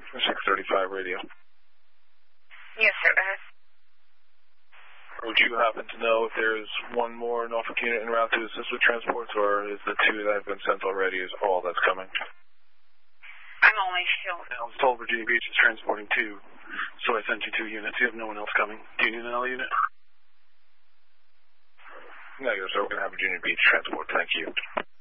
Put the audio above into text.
635 radio. Yes, sir. Would you happen to know if there's one more Norfolk unit en route to assist with transports, or is the two that have been sent already is all that's coming? I'm only sure. I was told Virginia Beach is transporting two, so I sent you 2 units. You have no one else coming. Do you need another unit? Negative, sir. We're going to have Virginia Beach transport. Thank you.